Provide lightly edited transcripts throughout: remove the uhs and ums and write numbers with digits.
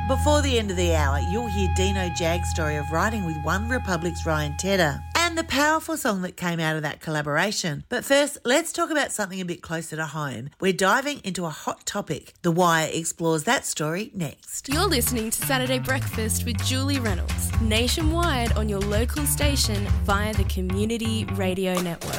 Before the end of the hour, you'll hear Dino Jag's story of writing with One Republic's Ryan Tedder and the powerful song that came out of that collaboration. But first, let's talk about something a bit closer to home. We're diving into a hot topic. The Wire explores that story next. You're listening to Saturday Breakfast with Julie Reynolds, nationwide on your local station via the Community Radio Network.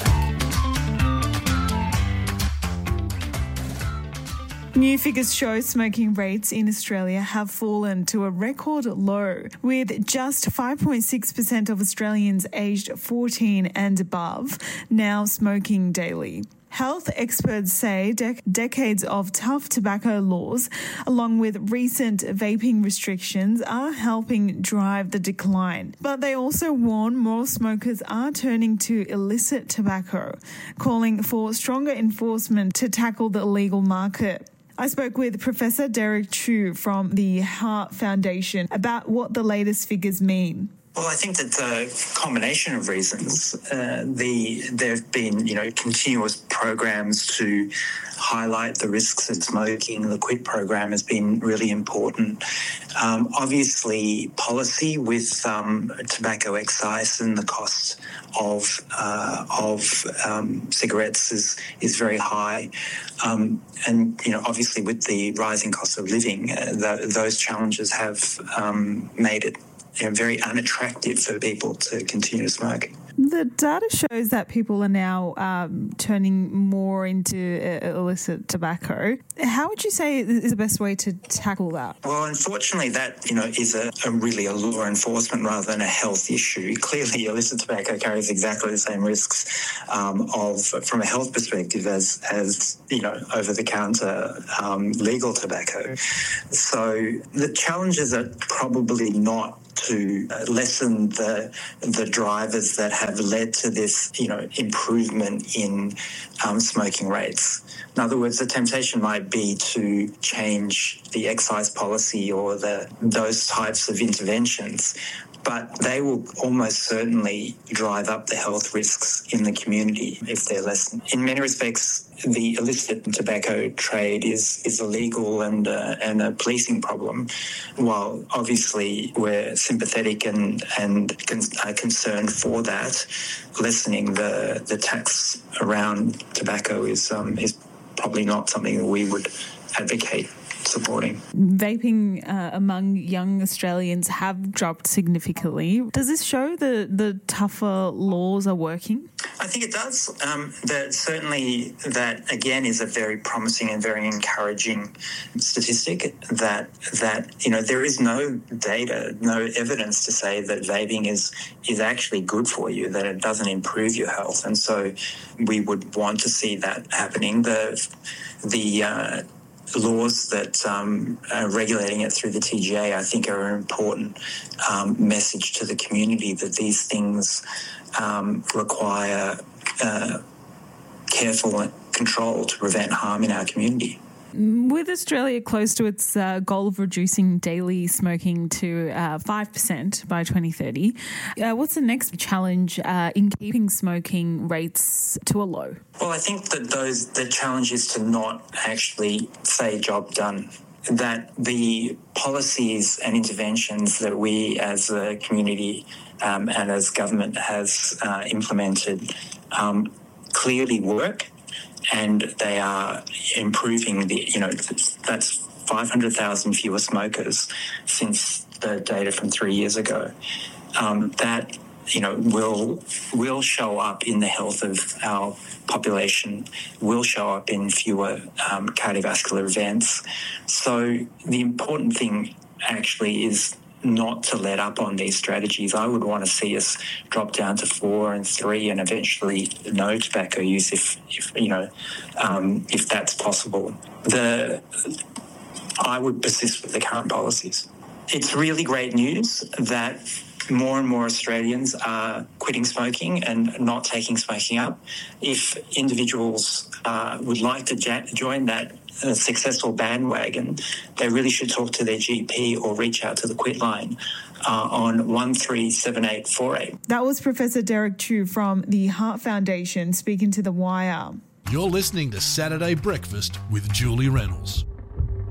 New figures show smoking rates in Australia have fallen to a record low, with just 5.6% of Australians aged 14 and above now smoking daily. Health experts say decades of tough tobacco laws, along with recent vaping restrictions, are helping drive the decline. But they also warn more smokers are turning to illicit tobacco, calling for stronger enforcement to tackle the illegal market. I spoke with Professor Derek Chew from the Heart Foundation about what the latest figures mean. Well, I think that the combination of reasons, there have been, continuous programs to highlight the risks of smoking. The QUIT program has been really important. Obviously, policy with tobacco excise and the cost of cigarettes is very high. And, obviously with the rising cost of living, those challenges have made it very unattractive for people to continue to smoke. The data shows that people are now turning more into illicit tobacco. How would you say is the best way to tackle that? Well, unfortunately, that is really a law enforcement rather than a health issue. Clearly, illicit tobacco carries exactly the same risks from a health perspective as over-the-counter legal tobacco. So the challenges are probably not to lessen the drivers that have led to this, improvement in smoking rates. In other words, the temptation might be to change the excise policy or those types of interventions, but they will almost certainly drive up the health risks in the community if they're lessened. In many respects, the illicit tobacco trade is illegal and a policing problem. While obviously we're sympathetic and concerned for that, lessening the tax around tobacco is probably not something that we would advocate supporting. Vaping among young Australians have dropped significantly. Does this show the tougher laws are working? I think it does. Certainly that, again, is a very promising and very encouraging statistic that there is no data, no evidence to say that vaping is actually good for you, that it doesn't improve your health. And so we would want to see that happening. The laws that are regulating it through the TGA, I think, are an important message to the community that these things require careful control to prevent harm in our community. With Australia close to its goal of reducing daily smoking to 5% by 2030, what's the next challenge in keeping smoking rates to a low? Well, I think that the challenge is to not actually say job done. That the policies and interventions that we as a community and as government has implemented clearly work. And they are improving that's 500,000 fewer smokers since the data from 3 years ago. That will show up in the health of our population, will show up in fewer cardiovascular events. So the important thing actually is not to let up on these strategies. I would want to see us drop down to 4 and 3 and eventually no tobacco use if that's possible. I would persist with the current policies. It's really great news that more and more Australians are quitting smoking and not taking smoking up. If individuals would like to join that successful bandwagon, they really should talk to their GP or reach out to the QUIT line on 137848. That was Professor Derek Chew from the Heart Foundation speaking to The Wire. You're listening to Saturday Breakfast with Julie Reynolds.